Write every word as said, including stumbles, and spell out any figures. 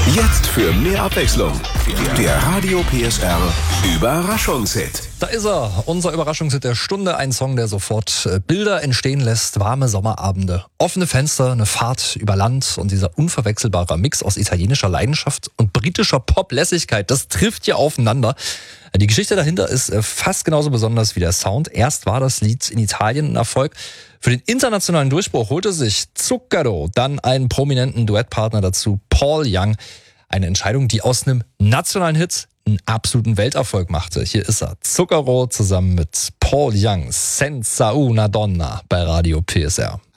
Jetzt für mehr Abwechslung. Der Radio P S R Überraschungshit. Da ist er, unser Überraschungshit der Stunde. Ein Song, der sofort Bilder entstehen lässt, warme Sommerabende, offene Fenster, eine Fahrt über Land und dieser unverwechselbare Mix aus italienischer Leidenschaft und britischer Pop-Lässigkeit, das trifft hier aufeinander. Die Geschichte dahinter ist fast genauso besonders wie der Sound. Erst war das Lied in Italien ein Erfolg. Für den internationalen Durchbruch holte sich Zucchero dann einen prominenten Duettpartner dazu, Paul Young. Eine Entscheidung, die aus einem nationalen Hit einen absoluten Welterfolg machte. Hier ist er, Zucchero zusammen mit Paul Young, Senza una donna bei Radio P S R.